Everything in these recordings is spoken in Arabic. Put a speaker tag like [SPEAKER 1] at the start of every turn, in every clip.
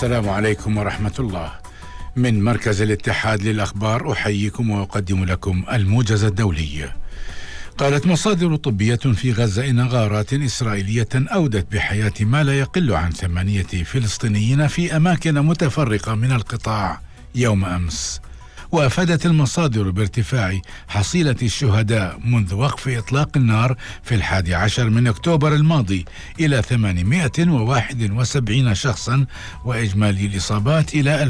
[SPEAKER 1] السلام عليكم ورحمة الله. من مركز الاتحاد للأخبار أحييكم وأقدم لكم الموجز الدولي. قالت مصادر طبية في غزة إن غارات إسرائيلية أودت بحياة ما لا يقل عن 8 فلسطينيين في أماكن متفرقة من القطاع يوم أمس. وأفادت المصادر بارتفاع حصيلة الشهداء منذ وقف إطلاق النار في 11 من أكتوبر الماضي إلى 871 شخصا، وإجمالي الإصابات إلى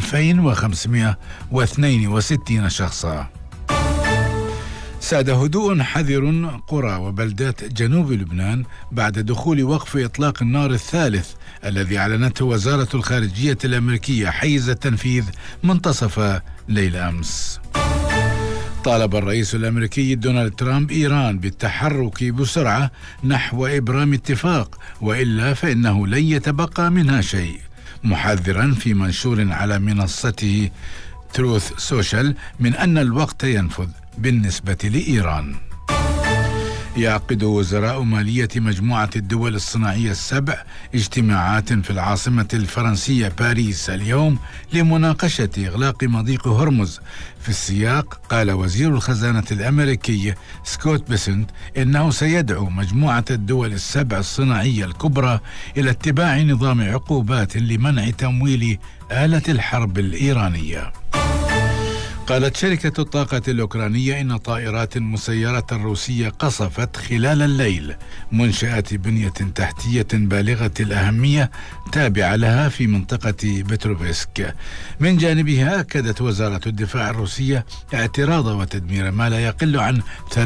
[SPEAKER 1] 2562 شخصا. ساد هدوء حذر قرى وبلدات جنوب لبنان بعد دخول وقف إطلاق النار الثالث الذي أعلنته وزارة الخارجية الأمريكية حيز التنفيذ منتصف ليل أمس. طالب الرئيس الأمريكي دونالد ترامب إيران بالتحرك بسرعة نحو إبرام اتفاق، وإلا فإنه لن يتبقى منها شيء، محذرا في منشور على منصته تروث سوشيال من أن الوقت ينفذ بالنسبة لإيران. يعقد وزراء مالية مجموعة الدول الصناعية السبع اجتماعات في العاصمة الفرنسية باريس اليوم لمناقشة إغلاق مضيق هرمز. في السياق قال وزير الخزانة الأمريكي سكوت بيسنت إنه سيدعو مجموعة الدول السبع الصناعية الكبرى إلى اتباع نظام عقوبات لمنع تمويل آلة الحرب الإيرانية. قالت شركة الطاقة الأوكرانية إن طائرات مسيرة روسية قصفت خلال الليل منشآت بنية تحتية بالغة الأهمية تابعة لها في منطقة بتروفسك. من جانبها أكدت وزارة الدفاع الروسية اعتراض وتدمير ما لا يقل عن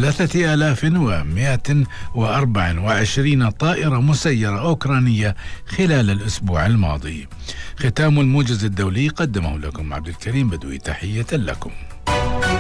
[SPEAKER 1] 3124 طائرة مسيرة أوكرانية خلال الأسبوع الماضي. ختام الموجز الدولي قدمه لكم عبد الكريم بدوي، تحية لكم.